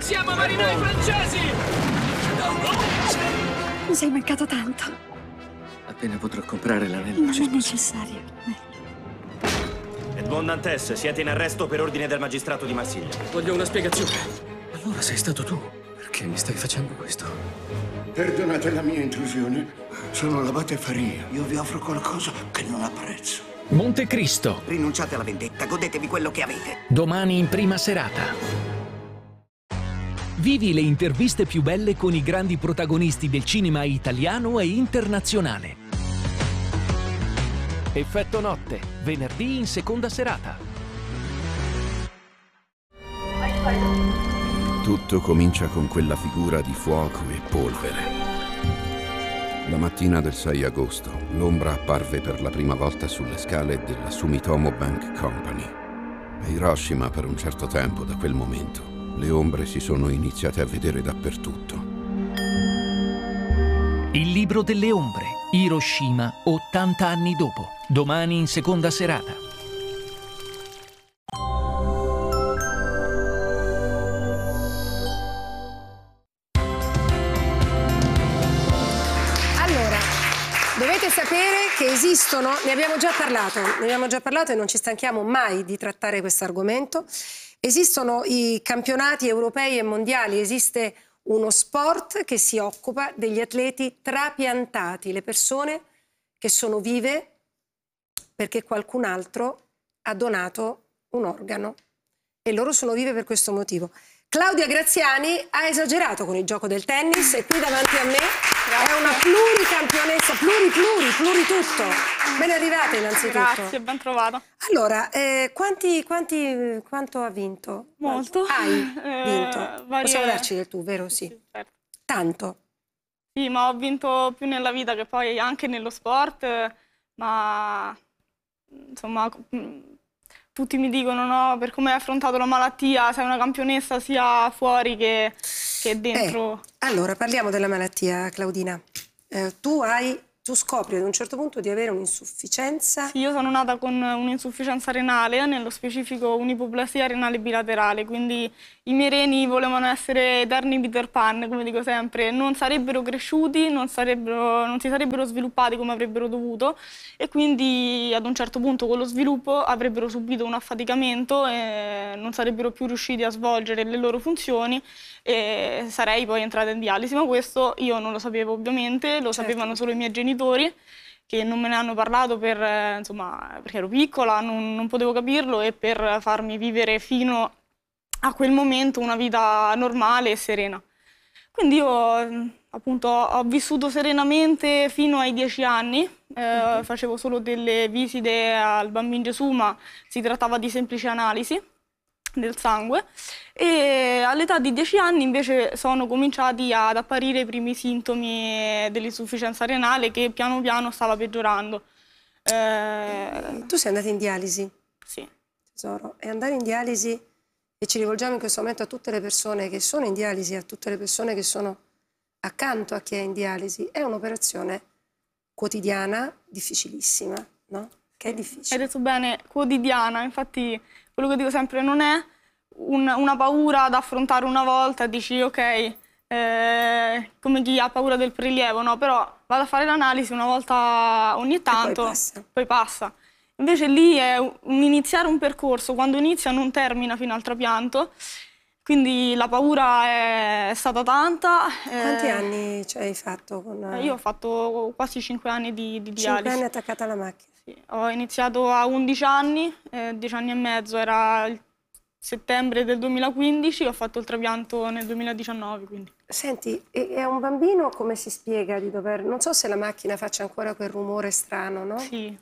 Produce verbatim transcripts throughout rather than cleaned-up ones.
Siamo marinai francesi! Mi sei mancato tanto. Appena potrò comprare l'anello. Non è necessario. Edmond Dantes, siete in arresto per ordine del magistrato di Marsiglia. Voglio una spiegazione. Allora sei stato tu. Perché mi stai facendo questo? Perdonate la mia intrusione. Sono l'abate Faria. Io vi offro qualcosa che non apprezzo. Montecristo. Rinunciate alla vendetta, godetevi quello che avete. Domani in prima serata. Vivi le interviste più belle con i grandi protagonisti del cinema italiano e internazionale. Effetto notte, venerdì in seconda serata. Tutto comincia con quella figura di fuoco e polvere. La mattina del sei agosto, l'ombra apparve per la prima volta sulle scale della Sumitomo Bank Company. A Hiroshima, per un certo tempo, da quel momento, le ombre si sono iniziate a vedere dappertutto. Il libro delle ombre, Hiroshima, ottanta anni dopo. Domani in seconda serata. Allora, dovete sapere che esistono, ne abbiamo già parlato, ne abbiamo già parlato e non ci stanchiamo mai di trattare questo argomento. Esistono i campionati europei e mondiali, esiste uno sport che si occupa degli atleti trapiantati, le persone che sono vive perché qualcun altro ha donato un organo e loro sono vive per questo motivo. Claudia Graziani ha esagerato con il gioco del tennis e qui davanti a me è una pluricampionessa, pluri pluri, pluri tutto. Ben arrivata innanzitutto. Grazie, ben trovata. Allora, eh, quanti, quanti, quanto ha vinto? Molto. Hai Eh, vinto? varie... Possiamo darci del tu, vero? Sì. Sì, certo. Tanto? Sì, ma ho vinto più nella vita che poi anche nello sport, ma insomma tutti mi dicono, no, per come hai affrontato la malattia, sei una campionessa sia fuori che, che dentro. Eh, allora, parliamo della malattia, Claudina. Eh, tu hai... Tu scopri ad un certo punto di avere un'insufficienza. Sì, io sono nata con un'insufficienza renale, nello specifico un'ipoplasia renale bilaterale, quindi i miei reni volevano essere eterni Peter Pan, come dico sempre, non sarebbero cresciuti, non, sarebbero, non si sarebbero sviluppati come avrebbero dovuto e quindi ad un certo punto con lo sviluppo avrebbero subito un affaticamento e non sarebbero più riusciti a svolgere le loro funzioni e sarei poi entrata in dialisi, ma questo io non lo sapevo ovviamente, lo certo. sapevano solo i miei genitori che non me ne hanno parlato per, eh, insomma, perché ero piccola, non, non potevo capirlo e per farmi vivere fino a quel momento una vita normale e serena. Quindi io appunto ho vissuto serenamente fino ai dieci anni, eh, uh-huh. facevo solo delle visite al Bambino Gesù, ma si trattava di semplici analisi del sangue e all'età di dieci anni invece sono cominciati ad apparire i primi sintomi dell'insufficienza renale che piano piano stava peggiorando. Eh... Tu sei andata in dialisi? Sì. Tesoro, e andare in dialisi, e ci rivolgiamo in questo momento a tutte le persone che sono in dialisi, a tutte le persone che sono accanto a chi è in dialisi, è un'operazione quotidiana, difficilissima, no? Che è difficile. Hai detto bene, quotidiana, infatti quello che dico sempre non è un, una paura da affrontare una volta, dici ok, eh, come chi ha paura del prelievo, no? Però vado a fare l'analisi una volta ogni tanto, poi passa. poi passa. Invece lì è un iniziare un percorso, quando inizia non termina fino al trapianto, quindi la paura è stata tanta. Quanti eh, anni cioè, hai fatto? Con... Io ho fatto quasi cinque anni di, di dialisi. cinque anni attaccata alla macchina? Sì, ho iniziato a undici anni, eh, dieci anni e mezzo, era il settembre del duemilaquindici, ho fatto il trapianto nel duemiladiciannove. Quindi. Senti, e a un bambino come si spiega di dover... Non so se la macchina faccia ancora quel rumore strano, no? Sì.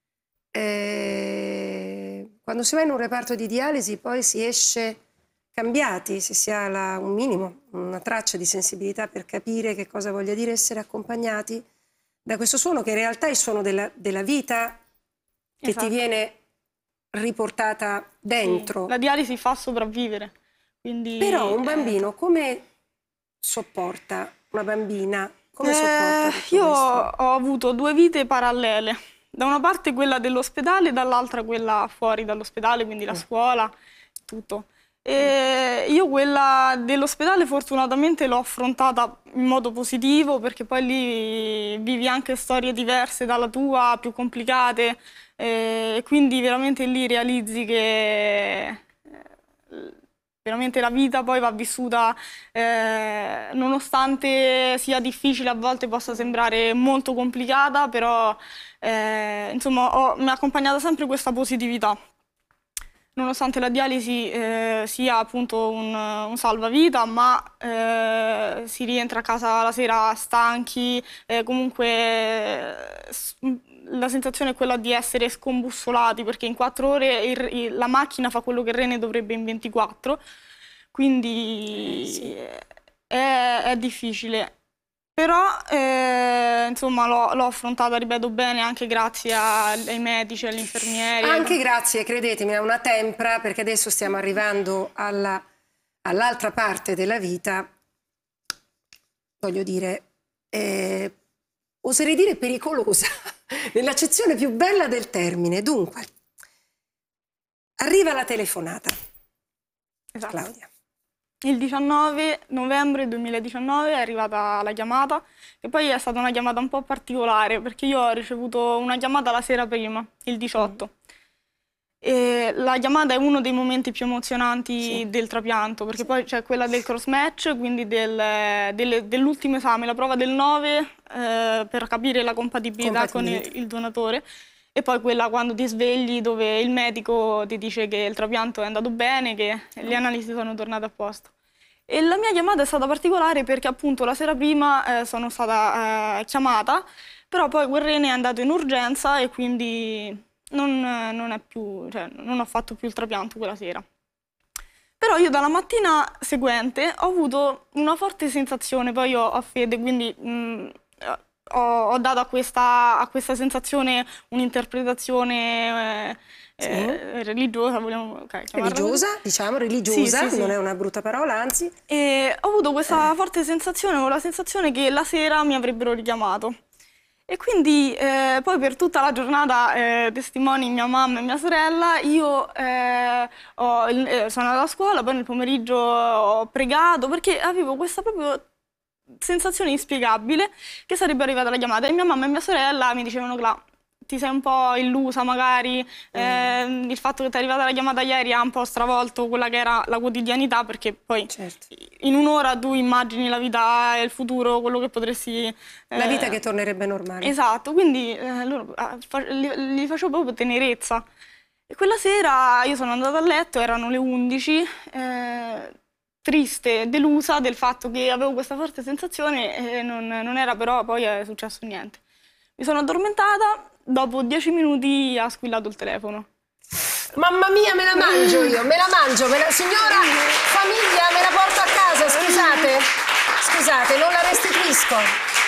Eh, quando si va in un reparto di dialisi poi si esce cambiati, se si ha la, un minimo, una traccia di sensibilità per capire che cosa voglia dire essere accompagnati da questo suono che in realtà è il suono della, della vita che esatto. ti viene riportata dentro. Sì, la dialisi fa sopravvivere. Quindi, però un bambino eh... come sopporta una bambina? Come eh, sopporta io questo? ho avuto due vite parallele. Da una parte quella dell'ospedale, dall'altra quella fuori dall'ospedale, quindi la scuola, tutto. E io quella dell'ospedale fortunatamente l'ho affrontata in modo positivo, perché poi lì vivi anche storie diverse dalla tua, più complicate, e quindi veramente lì realizzi che veramente la vita poi va vissuta, eh, nonostante sia difficile, a volte possa sembrare molto complicata, però eh, insomma ho, mi ha accompagnata sempre questa positività. Nonostante la dialisi eh, sia appunto un, un salvavita, ma eh, si rientra a casa la sera stanchi, eh, comunque eh, la sensazione è quella di essere scombussolati, perché in quattro ore il, il, la macchina fa quello che il rene dovrebbe in ventiquattro, quindi eh, sì. è, è difficile. Però eh, insomma l'ho, l'ho affrontata, ripeto, bene, anche grazie ai medici, agli infermieri. Anche grazie, credetemi, a una tempra, perché adesso stiamo arrivando alla, all'altra parte della vita, voglio dire, eh, oserei dire pericolosa, nell'accezione più bella del termine. Dunque, arriva la telefonata. Esatto. Claudia. Il diciannove novembre duemiladiciannove è arrivata la chiamata, che poi è stata una chiamata un po' particolare, perché io ho ricevuto una chiamata la sera prima, il diciotto. E la chiamata è uno dei momenti più emozionanti sì. del trapianto, perché sì. poi c'è quella del cross match, quindi del, del, dell'ultimo esame, la prova del nove, eh, per capire la compatibilità, compatibilità. con il, il donatore. E poi quella quando ti svegli, dove il medico ti dice che il trapianto è andato bene, che le analisi sono tornate a posto. E la mia chiamata è stata particolare perché appunto la sera prima eh, sono stata eh, chiamata, però poi quel rene è andato in urgenza e quindi non, non, è più, cioè, non ho fatto più il trapianto quella sera. Però io dalla mattina seguente ho avuto una forte sensazione, poi io ho fede, quindi... Mh, Ho, ho dato a questa, a questa sensazione un'interpretazione eh, sì. eh, religiosa, vogliamo okay, religiosa, così. diciamo religiosa, sì, sì, non sì. è una brutta parola, anzi. E ho avuto questa eh. forte sensazione, con la sensazione che la sera mi avrebbero richiamato. E quindi eh, poi per tutta la giornata, eh, testimoni mia mamma e mia sorella, io eh, ho, eh, sono andata a scuola, poi nel pomeriggio ho pregato, perché avevo questa proprio sensazione inspiegabile che sarebbe arrivata la chiamata, e mia mamma e mia sorella mi dicevano: Cla, ti sei un po' illusa magari, mm. eh, il fatto che ti è arrivata la chiamata ieri ha un po' stravolto quella che era la quotidianità, perché poi certo. in un'ora tu immagini la vita e il futuro, quello che potresti... Eh, la vita che tornerebbe normale. Esatto, quindi eh, loro, gli, gli facevo proprio tenerezza. E quella sera io sono andata a letto, erano le undici, eh, triste, delusa del fatto che avevo questa forte sensazione e non, non era però poi è successo niente. Mi sono addormentata, dopo dieci minuti ha squillato il telefono. Mamma mia, me la mangio io, me la mangio, me la... signora, famiglia, me la porto a casa, scusate, scusate, non la restituisco.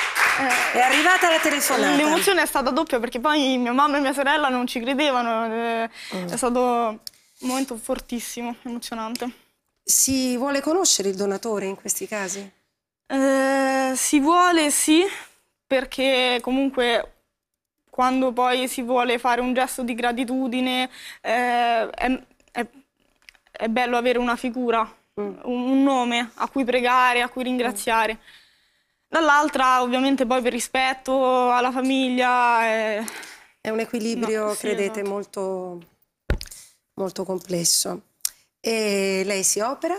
È arrivata la telefonata. L'emozione è stata doppia, perché poi mia mamma e mia sorella non ci credevano, è stato un momento fortissimo, emozionante. Si vuole conoscere il donatore in questi casi? Eh, si vuole, sì, perché comunque quando poi si vuole fare un gesto di gratitudine eh, è, è, è bello avere una figura, mm. un, un nome a cui pregare, a cui ringraziare. Mm. Dall'altra, ovviamente, poi per rispetto alla famiglia... È, è un equilibrio, no, sì, credete, esatto. molto, molto complesso. E lei si opera,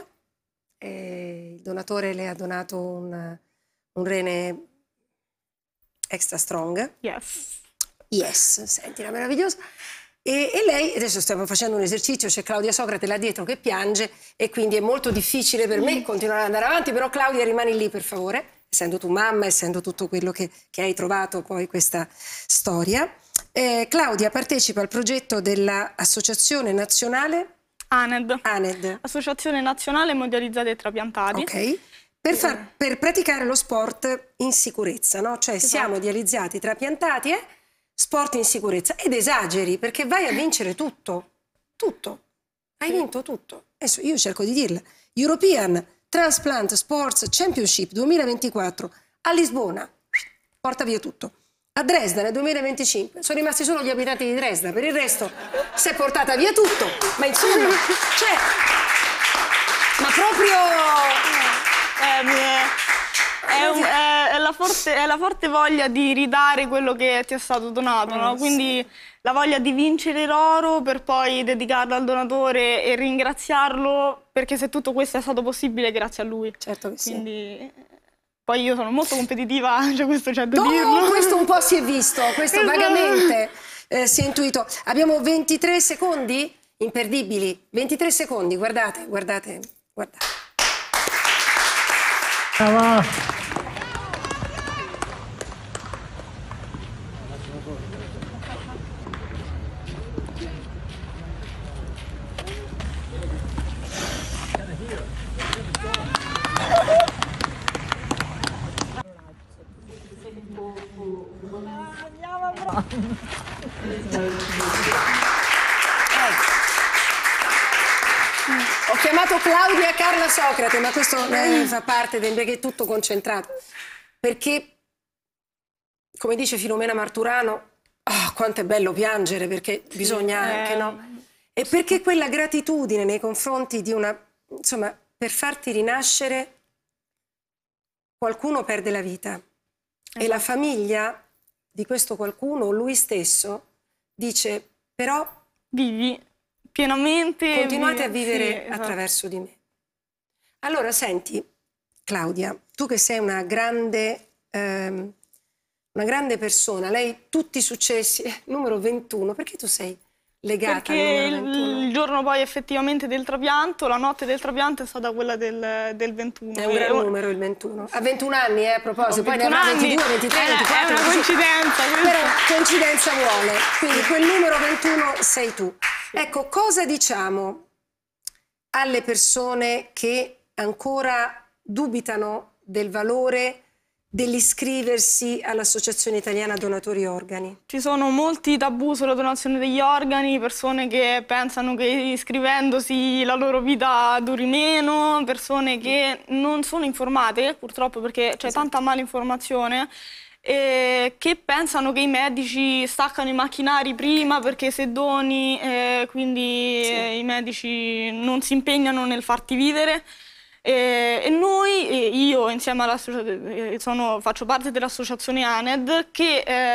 e il donatore le ha donato un, un rene extra strong. Yes. Yes, sentila, meravigliosa. E, e lei, adesso stiamo facendo un esercizio, c'è Claudia Socrate là dietro che piange e quindi è molto difficile per me continuare ad andare avanti, però Claudia rimani lì per favore, essendo tu mamma, essendo tutto quello che, che hai trovato poi questa storia. Eh, Claudia partecipa al progetto dell'Associazione Nazionale A N E D, A N E D. Associazione Nazionale Mondializzati e Trapiantati. Ok, per, far, per praticare lo sport in sicurezza, no? Cioè Esatto. siamo dializzati, trapiantati e sport in sicurezza. Ed esageri, perché vai a vincere tutto, tutto, hai vinto tutto. Adesso io cerco di dirla. European Transplant Sports Championship duemilaventiquattro a Lisbona, porta via tutto. A Dresda nel duemilaventicinque sono rimasti solo gli abitanti di Dresda, per il resto si è portata via tutto, ma insomma, cioè, proprio... Eh, mi è, è, un- è- è la forte, è la forte voglia di ridare quello che ti è stato donato, no? Quindi la voglia di vincere l'oro per poi dedicarlo al donatore e ringraziarlo, perché se tutto questo è stato possibile grazie a lui. Certo che sì. Quindi, poi io sono molto competitiva, cioè questo c'è da No, dirlo. questo un po' si è visto, questo Esatto. vagamente eh, si è intuito. Abbiamo ventitré secondi imperdibili. ventitré secondi, guardate, guardate, guardate. Ho chiamato Claudia Carla Socrate, ma questo eh, fa parte del perché è tutto concentrato. Perché, come dice Filomena Marturano, ah, quanto è bello piangere, perché bisogna anche, eh. no? E perché quella gratitudine nei confronti di una... Insomma, per farti rinascere, qualcuno perde la vita. E la famiglia di questo qualcuno, lui stesso, dice, però... Vivi pienamente. Continuate vivi- a vivere sì, esatto. attraverso di me. Allora, senti, Claudia, tu che sei una grande, ehm, una grande persona, lei tutti i successi, eh, numero ventuno, perché tu sei legata Perché al il, numero ventuno? il giorno poi effettivamente del trapianto, la notte del trapianto è stata quella del, del ventuno. È un E gran ora- numero il ventuno. A ventuno anni, eh, a proposito, Ho poi ne ventuno avrà anni. ventidue, ventitré, Eh, ventiquattro. è una venticinque. coincidenza questa. Però coincidenza vuole, quindi quel numero ventuno sei tu. Ecco, cosa diciamo alle persone che ancora dubitano del valore dell'iscriversi all'Associazione Italiana Donatori Organi? Ci sono molti tabù sulla donazione degli organi, persone che pensano che iscrivendosi la loro vita duri meno, persone che non sono informate, purtroppo, perché c'è tanta malinformazione, e che pensano che i medici staccano i macchinari prima perché se doni, eh, quindi eh, i medici non si impegnano nel farti vivere. E, e noi, e io insieme all'associazione, faccio parte dell'associazione A N E D che... Eh,